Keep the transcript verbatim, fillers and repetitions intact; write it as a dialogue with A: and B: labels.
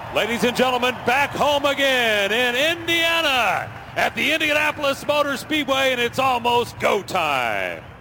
A: Ladies and gentlemen, back home again in Indiana at the Indianapolis Motor Speedway, and it's almost go time.